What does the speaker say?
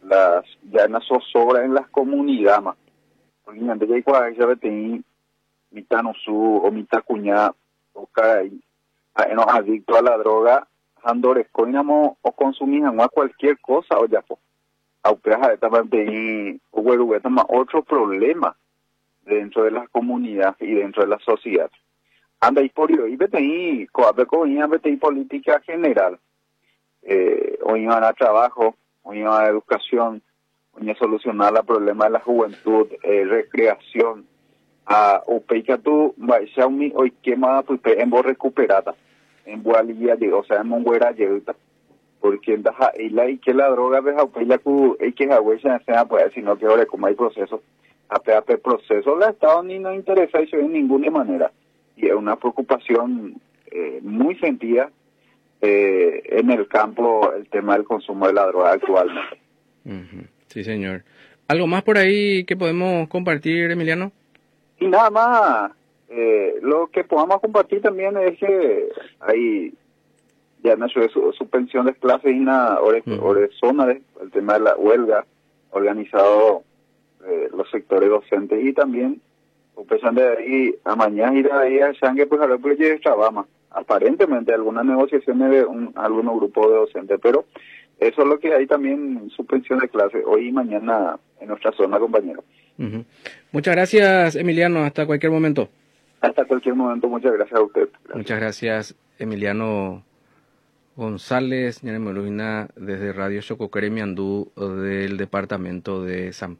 ya en la zozobra en las comunidades más. Porque antes ya hay cuadra que mitad no su o mitad cuñada o caray, no adicto a la droga, andores coinamo o consumían a cualquier cosa o ya pues. Aupeja también otro problema dentro de las comunidades y dentro de la sociedad. Anda y por hoy BTI, BTI política general. Hoy van a trabajo, hoy van a educación, hoy a solucionar el problema de la juventud, recreación. A Upeica tu Xiaomi hoy quemada pues en vos recuperada, en Boalía, o sea, en Monguera Yeruta. Porque y que la droga deja Upeila ku que hahuecha sea pues sino que ahora como hay procesos APAP proceso la Estado ni no interesa eso de ninguna manera y es una preocupación muy sentida en el campo el tema del consumo de la droga actualmente. Sí, señor. ¿Algo más por ahí que podemos compartir, Emiliano? Y nada más, lo que podamos compartir también es que hay ya nació suspensión de clases y una zona el tema de la huelga organizado los sectores docentes y también empezando de ahí a mañana ir a ahí a Shangue pues a ver pues ya Chabama aparentemente algunas negociaciones de algunos grupos de docentes, pero eso es lo que hay también suspensión de clases hoy y mañana en nuestra zona, compañero. Muchas gracias, Emiliano, hasta cualquier momento. Hasta cualquier momento, muchas gracias a usted. Gracias. Muchas gracias, Emiliano González, desde Radio Chocoquere Miandú del departamento de San Pedro.